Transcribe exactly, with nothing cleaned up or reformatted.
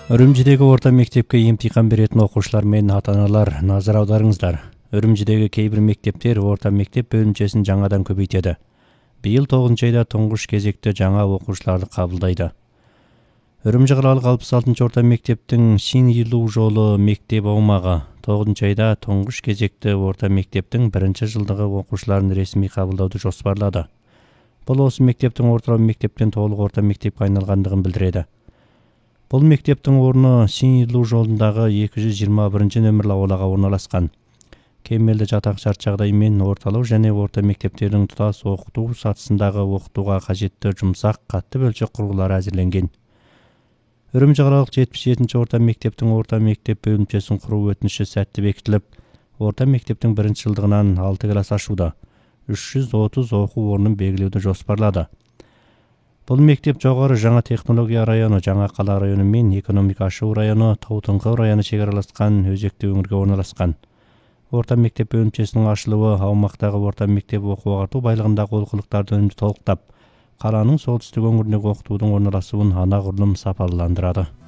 Үрүмчүдөгү орто мектепке имтихан беретін окуучулар менен ата-аналар назар аударыңыздар. Үрүмчүдөгү кей бир мектептер орто мектеп бөлүмчөсүн жаңадан көбөйтөдү. Быйыл тогузунчу айда туңгуш кезекте жаңа окуучуларды кабылдайды. Үрүмчү калалык алпыс алтынчы орто мектептин Шин Илуу жолу мектеп аумагы тогузунчу айда туңгуш кезекте орто мектептин биринчи жылдыгы окуучуларын ресми кабылдауду жоспарлады. Бул осы мектептин орто мектептен толук орто мектепке айналгандыгын билдирет. Бул мектептин орну Шин Илуу жолундагы эки жүз жыйырма биринчи нөмүрлүү аулага орналаскан. Кемелде жатак шарт жагдай менен орталык және орто мектептердин тутас окутуу сатысындагы окутууга кажеттүү жумсак катты бөлчөк курулары азирленген. Үрүмчү калалык жетимиш жетинчи орто мектептин орто мектеп бөлүмчөсүн куруу өтүнүшү сәтти бекитилип, орто мектептин биринчи жылдыгынан алты класс ашууда үч жүз отуз окуу орнун белгилөөдү жоспарлады. Бул мектеп жогору Жаңа технология району, Жаңа кала району менен экономика ашуу району, Таутыңкы району чекаралашкан өзөктүү өңүргө орналаскан. Орто мектеп бөлүмчөсүнүн ачылуу аумактагы орто мектеп окуу агартуу байлыгындагы олкулуктарды өнүмдүү толуктап, каланын солтүстүк өңүрүндөгү окутуудун орналасуун анагүрүнүн сапаландырады.